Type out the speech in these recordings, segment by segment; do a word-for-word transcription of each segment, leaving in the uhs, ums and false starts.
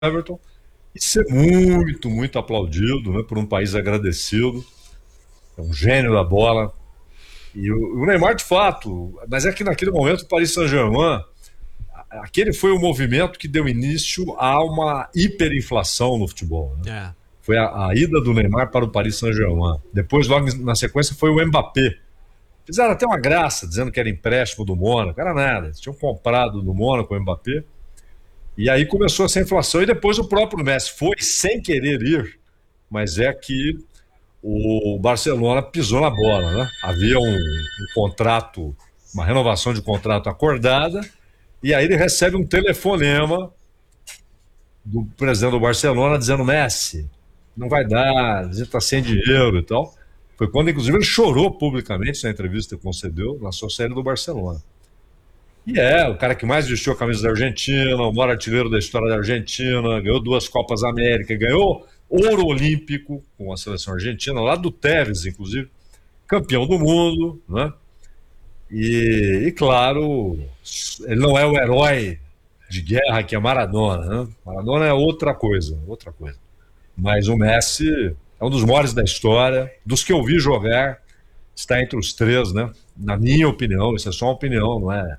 Everton e ser muito, muito aplaudido, né, por um país agradecido. É um gênio da bola. E o, o Neymar, de fato, mas é que naquele momento o Paris Saint-Germain, aquele foi o movimento que deu início a uma hiperinflação no futebol, né? É. Foi a, a ida do Neymar para o Paris Saint-Germain. Depois, logo na sequência, foi o Mbappé. Fizeram até uma graça, dizendo que era empréstimo do Mônaco. Era nada, eles tinham comprado do Mônaco o Mbappé. E aí começou essa inflação. E depois o próprio Messi foi sem querer ir, mas é que o Barcelona pisou na bola, né? Havia um, um contrato, uma renovação de contrato acordada, e aí ele recebe um telefonema do presidente do Barcelona dizendo: Messi, não vai dar, a gente está sem dinheiro e tal. Foi quando, inclusive, ele chorou publicamente na entrevista que concedeu na sua série do Barcelona. E é o cara que mais vestiu a camisa da Argentina, o maior artilheiro da história da Argentina, ganhou duas Copas América, ganhou ouro olímpico com a seleção argentina, lá do Tevez, inclusive, campeão do mundo, né? E, e claro, ele não é o herói de guerra que é Maradona, né? Maradona é outra coisa, outra coisa. Mas o Messi é um dos maiores da história, dos que eu vi jogar, está entre os três, né? Na minha opinião, isso é só uma opinião, não é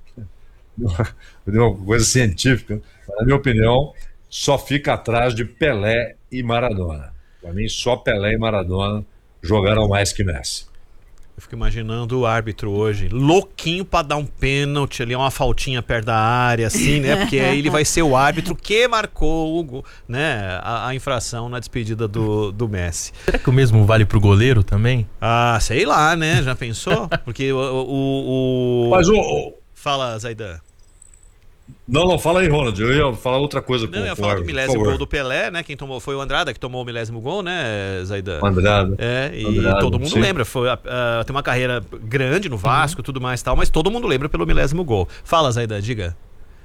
uma coisa científica, mas na minha opinião, só fica atrás de Pelé e Maradona. Para mim, só Pelé e Maradona jogaram mais que Messi. Eu fico imaginando o árbitro hoje, louquinho pra dar um pênalti ali, uma faltinha perto da área, assim, né? Porque aí ele vai ser o árbitro que marcou o, né, a, a infração na despedida do, do Messi. Será que o mesmo vale pro goleiro também? Ah, sei lá, né? Já pensou? Porque o... o, o... Mas o... Fala, Zaidan. Não, não, fala aí, Ronald. Eu ia falar outra coisa. Não, com, eu ia falar do milésimo gol do Pelé, né? Quem tomou foi o Andrada, que tomou o milésimo gol, né, Zaidan? Andrada. É, e Andrada, todo mundo sim. lembra. Foi, uh, tem uma carreira grande no Vasco, uhum. tudo mais e tal, mas todo mundo lembra pelo milésimo gol. Fala, Zaidan, diga.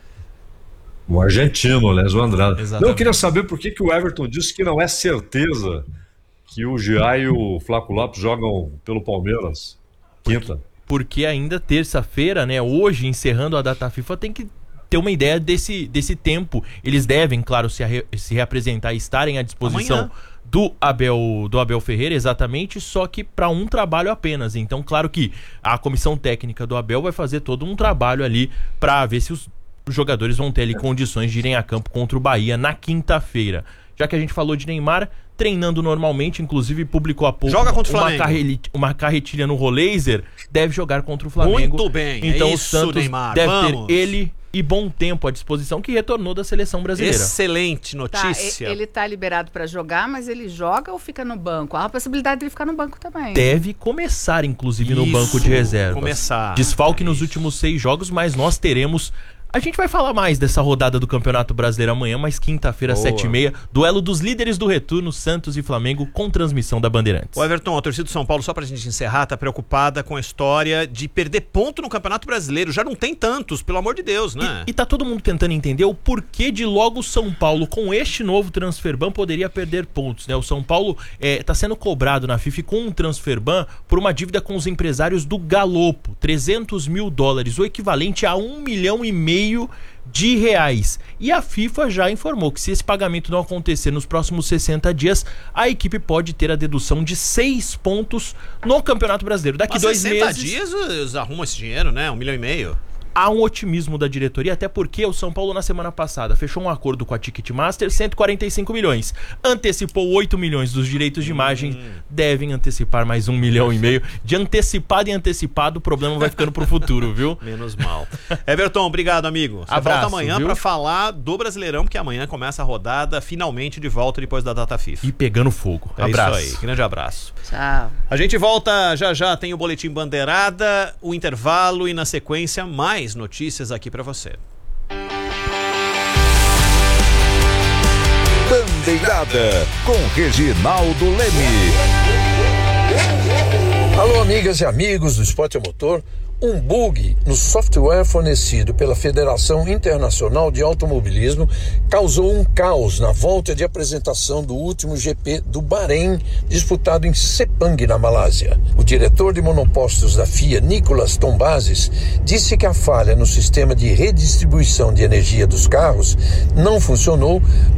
O argentino, aliás, o Andrada. Exatamente. Não, eu queria saber por que, que o Everton disse que não é certeza que o Gia e o Flaco Lopes jogam pelo Palmeiras quinta. Porque, porque ainda terça-feira, né, hoje, encerrando a data FIFA, tem que ter uma ideia desse, desse tempo. Eles devem, claro, se, re, se reapresentar e estarem à disposição do Abel, do Abel Ferreira, exatamente, só que para um trabalho apenas. Então, claro que a comissão técnica do Abel vai fazer todo um trabalho ali para ver se os jogadores vão ter ali condições de irem a campo contra o Bahia na quinta-feira. Já que a gente falou de Neymar, treinando normalmente, inclusive publicou há pouco Joga contra o uma, Flamengo. carretilha, uma carretilha no Roleiser, deve jogar contra o Flamengo. Muito bem, então é o isso, Santos Neymar. deve Vamos. ter ele e bom tempo à disposição, que retornou da seleção brasileira. Excelente notícia. Tá, ele tá liberado para jogar, mas ele joga ou fica no banco? Há a possibilidade de ele ficar no banco também. Deve começar, inclusive, Isso, no banco de reservas. começar. Desfalque É nos isso. últimos seis jogos, mas nós teremos... A gente vai falar mais dessa rodada do Campeonato Brasileiro amanhã, mas quinta-feira, sete e meia, duelo dos líderes do retorno, Santos e Flamengo, com transmissão da Bandeirantes. O Everton, a torcida do São Paulo, só pra gente encerrar, tá preocupada com a história de perder ponto no Campeonato Brasileiro. Já não tem tantos, pelo amor de Deus, né? E, e tá todo mundo tentando entender o porquê de logo o São Paulo, com este novo transferban, poderia perder pontos, né? O São Paulo é, tá sendo cobrado na FIFA com um transferban por uma dívida com os empresários do Galopo, trezentos mil dólares, o equivalente a um milhão e meio de reais. E a FIFA já informou que se esse pagamento não acontecer nos próximos sessenta dias, a equipe pode ter a dedução de seis pontos no Campeonato Brasileiro. Daqui Mas dois sessenta meses... dias eles arrumam esse dinheiro, né? Um milhão e meio. Há um otimismo da diretoria, até porque o São Paulo na semana passada fechou um acordo com a Ticketmaster, cento e quarenta e cinco milhões. Antecipou oito milhões dos direitos de imagem, hum. devem antecipar mais um milhão e meio. De antecipado em antecipado, o problema vai ficando pro futuro, viu? Menos mal. Everton, obrigado, amigo. Você Abraço, volta amanhã para falar do Brasileirão, porque amanhã começa a rodada finalmente de volta depois da data FIFA. E pegando fogo. É abraço. isso aí, grande abraço. Tchau. A gente volta já já, tem o Boletim Bandeirada, o intervalo e na sequência mais notícias aqui para você. Bandeirada com Reginaldo Leme. Alô, amigas e amigos do Esporte a Motor. Um bug no software fornecido pela Federação Internacional de Automobilismo causou um caos na volta de apresentação do último G P do Bahrein, disputado em Sepang, na Malásia. O diretor de monopostos da F I A, Nicolas Tombazis, disse que a falha no sistema de redistribuição de energia dos carros não funcionou